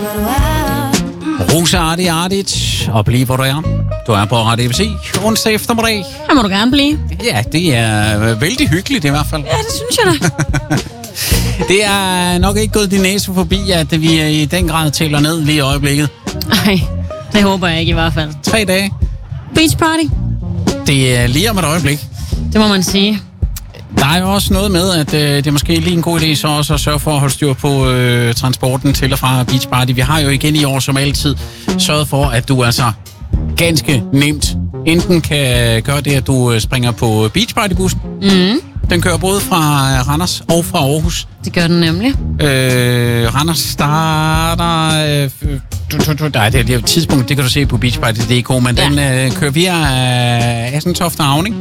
Rosa Ardic, og bliv hvor du er. Du er på Radio ABC onsdag eftermiddag. Her må du gerne blive. Ja, det er vældig hyggeligt i hvert fald. Ja, det synes jeg da. Det er nok ikke gået din næse forbi, at vi i den grad tæller ned lige i øjeblikket. Nej, det håber jeg ikke i hvert fald. 3 dage. Beach party. Det er lige om et øjeblik. Det må man sige. Der er jo også noget med, at det er måske lige en god idé så også at sørge for at holde styr på transporten til og fra Beach Party. Vi har jo igen i år som altid sørget for, at du altså ganske nemt enten kan gøre det, at du springer på Beach Party-bussen. Den kører både fra Randers og fra Aarhus. Det gør den nemlig. Randers starter... det er jo et tidspunkt, det kan du se på beachparty.dk, men den kører via Assentoft og Havning.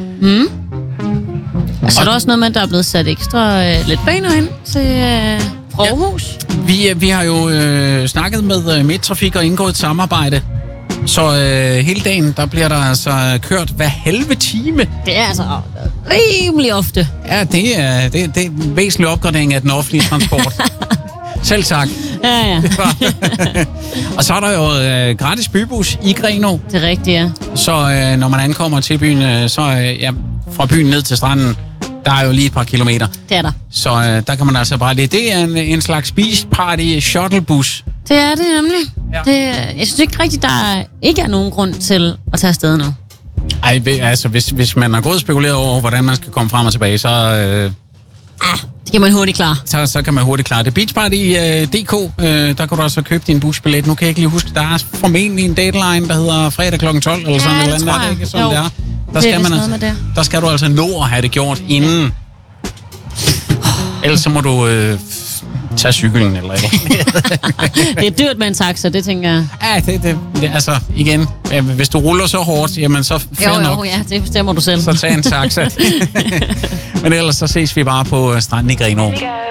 Og så er der også noget med, at der er blevet sat ekstra lidt baner ind til Aarhus. Ja. Vi har jo snakket med Midttrafik og indgået et samarbejde. Så hele dagen, der bliver der altså kørt hver halve time. Det er altså rimelig ofte. Ja, det er en væsentlig opgradering af den offentlige transport. Selv tak. Ja. Og så er der jo gratis bybus i Grenaa. Det er rigtigt, ja. Så når man ankommer til byen, så fra byen ned til stranden, der er jo lige et par kilometer. Det er der. Så der kan man altså bare lige... Det er en slags beach party shuttlebus. Det er det nemlig. Ja. Jeg synes ikke rigtigt, der ikke er nogen grund til at tage afsted nu. Ej, altså hvis man har gået og spekuleret over, hvordan man skal komme frem og tilbage, så... det kan man hurtigt klare. Så kan man hurtigt klare det. Beachparty.dk, der kan du også købe din busbillet. Nu kan jeg ikke lige huske, der er formentlig en deadline, der hedder fredag kl. 12 eller sådan noget. Ja, det ikke sådan jo. det er. Der skal du altså nå at have det gjort inden. Ellers så må du tage cyklen eller ikke. Det er dyrt med en taxa, det tænker jeg. Ja, det altså igen, hvis du ruller så hårdt, jamen så fair nok. Ja, det bestemmer du selv. Så tag en taxa. Men ellers så ses vi bare på stranden i Grenaa.